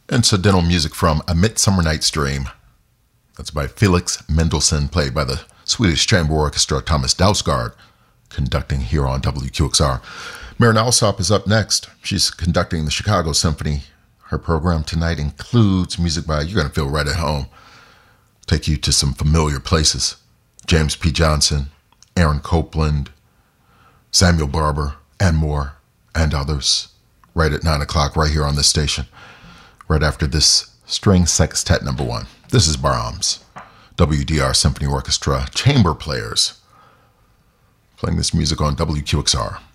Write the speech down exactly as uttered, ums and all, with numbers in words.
Incidental music from A Midsummer Night's Dream. That's by Felix Mendelssohn, played by the Swedish Chamber Orchestra, Thomas Dausgaard, conducting here on W Q X R. Maren Alsop is up next. She's conducting the Chicago Symphony. Her program tonight includes music by, you're going to feel right at home, take you to some familiar places. James P. Johnson, Aaron Copland, Samuel Barber, and more, and others, right at nine o'clock, right here on this station, right after this string sextet number one. This is Brahms, W D R Symphony Orchestra, chamber players, playing this music on W Q X R.